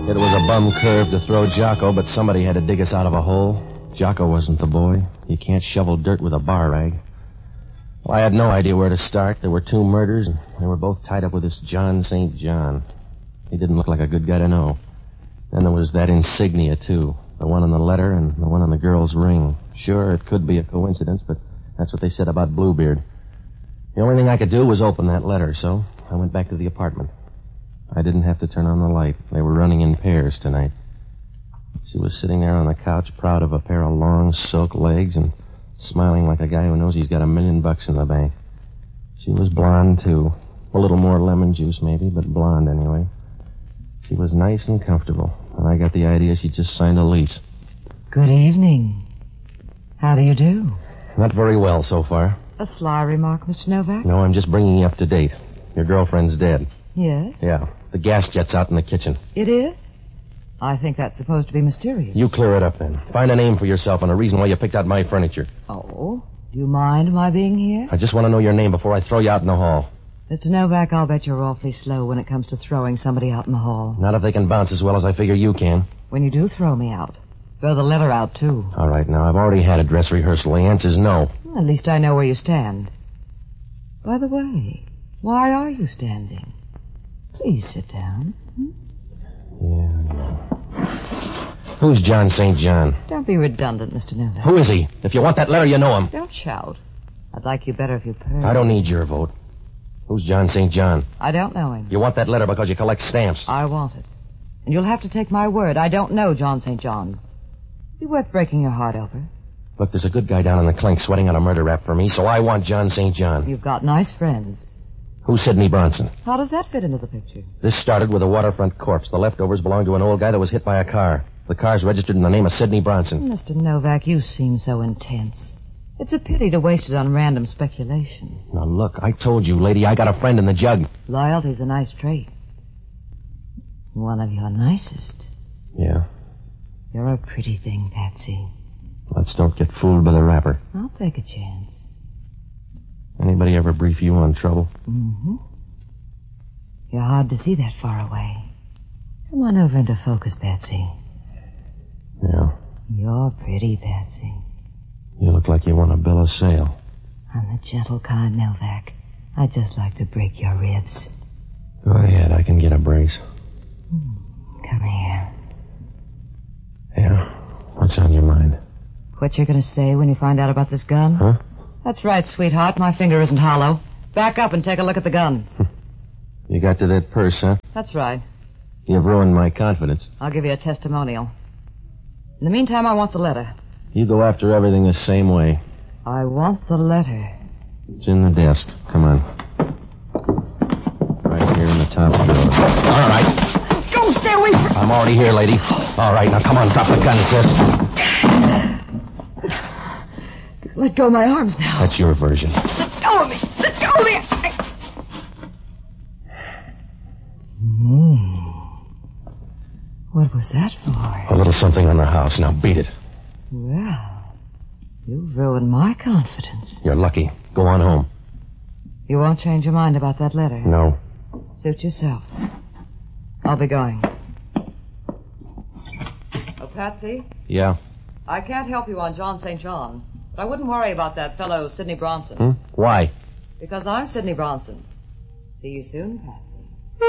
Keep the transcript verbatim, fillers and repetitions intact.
It was a bum curve to throw Jocko, but somebody had to dig us out of a hole. Jocko wasn't the boy. You can't shovel dirt with a bar rag. Well, I had no idea where to start. There were two murders, and they were both tied up with this John Saint John. He didn't look like a good guy to know. Then there was that insignia, too. The one on the letter and the one on the girl's ring. Sure, it could be a coincidence, but that's what they said about Bluebeard. The only thing I could do was open that letter, so I went back to the apartment. I didn't have to turn on the light. They were running in pairs tonight. She was sitting there on the couch, proud of a pair of long silk legs and smiling like a guy who knows he's got a million bucks in the bank. She was blonde, too. A little more lemon juice, maybe, but blonde anyway. She was nice and comfortable, and I got the idea she just signed a lease. Good evening. How do you do? Not very well so far. A sly remark, Mister Novak? No, I'm just bringing you up to date. Your girlfriend's dead. Yes? Yeah. The gas jet's out in the kitchen. It is? I think that's supposed to be mysterious. You clear it up, then. Find a name for yourself and a reason why you picked out my furniture. Oh? Do you mind my being here? I just want to know your name before I throw you out in the hall. Mister Novak, I'll bet you're awfully slow when it comes to throwing somebody out in the hall. Not if they can bounce as well as I figure you can. When you do throw me out, throw the letter out, too. All right, now, I've already had a dress rehearsal. The answer's no. Well, at least I know where you stand. By the way, why are you standing? Please sit down. Hmm? Yeah, yeah. Who's John Saint John? Don't be redundant, Mister Novak. Who is he? If you want that letter, you know him. Don't shout. I'd like you better if you purred. I don't need your vote. Who's John Saint John? I don't know him. You want that letter because you collect stamps. I want it. And you'll have to take my word. I don't know John Saint John. Is he worth breaking your heart over? Look, there's a good guy down in the clink sweating on a murder rap for me, so I want John Saint John. You've got nice friends. Who's Sidney Bronson? How does that fit into the picture? This started with a waterfront corpse. The leftovers belong to an old guy that was hit by a car. The car's registered in the name of Sidney Bronson. Mister Novak, you seem so intense. It's a pity to waste it on random speculation. Now, look, I told you, lady, I got a friend in the jug. Loyalty's a nice trait. One of your nicest. Yeah? You're a pretty thing, Patsy. Let's don't get fooled by the rapper. I'll take a chance. Anybody ever brief you on trouble? Mm-hmm. You're hard to see that far away. Come on over into focus, Patsy. Yeah. You're pretty, Patsy. You look like you want to bill a sale. I'm the gentle kind, Novak. I'd just like to break your ribs. Go ahead, I can get a brace. Come here. Yeah? What's on your mind? What you're going to say when you find out about this gun? Huh? That's right, sweetheart. My finger isn't hollow. Back up and take a look at the gun. You got to that purse, huh? That's right. You've ruined my confidence. I'll give you a testimonial. In the meantime, I want the letter. You go after everything the same way. I want the letter. It's in the desk. Come on. Right here in the top drawer. All right. Go, stay away from... I'm already here, lady. All right, now come on, drop the gun, sis. Let go of my arms now. That's your version. Let go of me. Let go of me. I... Mm. What was that for? A little something on the house. Now beat it. Well, you've ruined my confidence. You're lucky. Go on home. You won't change your mind about that letter? No. Suit yourself. I'll be going. Oh, Patsy? Yeah? I can't help you on John Saint John, but I wouldn't worry about that fellow, Sidney Bronson. Hmm? Why? Because I'm Sidney Bronson. See you soon, Patsy.